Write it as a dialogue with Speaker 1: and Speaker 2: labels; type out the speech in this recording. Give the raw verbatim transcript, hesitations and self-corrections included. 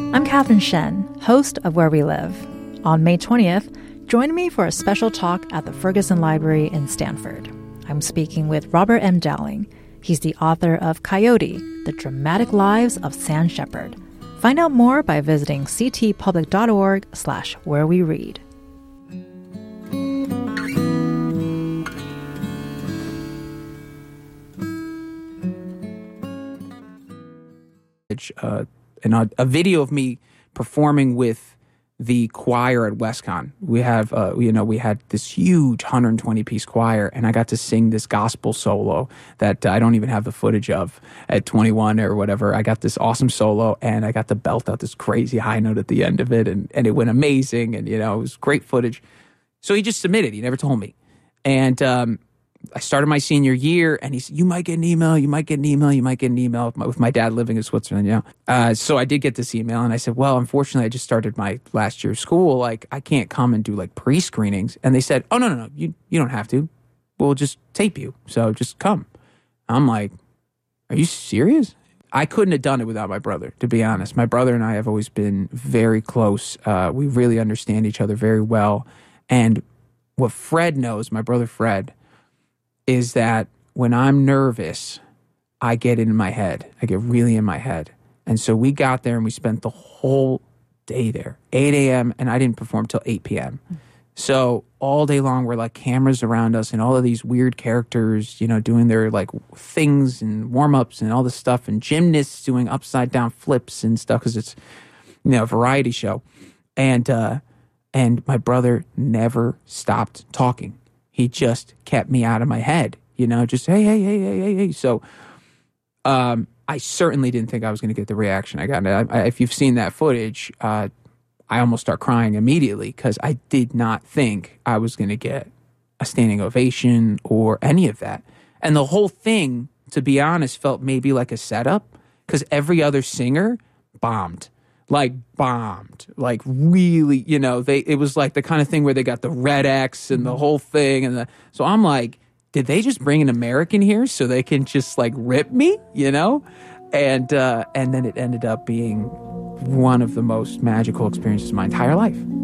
Speaker 1: I'm Catherine Shen, host of Where We Live. On May twentieth, join me for a special talk at the Ferguson Library in Stanford. I'm speaking with Robert M. Dowling. He's the author of Coyote, The Dramatic Lives of San Shepard. Find out more by visiting ctpublic.org slash where we read.
Speaker 2: Uh, and a, a video of me performing with the choir at WestConn. We have, uh, you know, we had this huge one hundred twenty piece choir, and I got to sing this gospel solo that I don't even have the footage of at twenty-one or whatever. I got this awesome solo, and I got to belt out this crazy high note at the end of it, and, and it went amazing, and, you know, it was great footage. So he just submitted. He never told me. And um, I started my senior year, and he said, you might get an email, you might get an email, you might get an email, with my, with my dad living in Switzerland, you know. Uh, so I did get this email, and I said, well, unfortunately, I just started my last year of school. Like, I can't come and do, like, pre-screenings. And they said, oh, no, no, no, you, you don't have to. We'll just tape you, so just come. I'm like, are you serious? I couldn't have done it without my brother, to be honest. My brother and I have always been very close. Uh, we really understand each other very well. And what Fred knows, my brother Fred, is that when I'm nervous, I get in my head. I get really in my head. And so we got there and we spent the whole day there, eight a.m., and I didn't perform till eight p.m. So all day long, we're like cameras around us and all of these weird characters, you know, doing their like things and warm-ups and all this stuff, and gymnasts doing upside down flips and stuff because it's, you know, a variety show. And, uh, and my brother never stopped talking. He just kept me out of my head, you know, just, hey, hey, hey, hey, hey, hey. So um, I certainly didn't think I was going to get the reaction I got. I, I, if you've seen that footage, uh, I almost start crying immediately because I did not think I was going to get a standing ovation or any of that. And the whole thing, to be honest, felt maybe like a setup because every other singer bombed. Like bombed, like really, you know, they, it was like the kind of thing where they got the red X and the whole thing. And the, so I'm like, did they just bring an American here so they can just like rip me, you know? And, uh, and then it ended up being one of the most magical experiences of my entire life.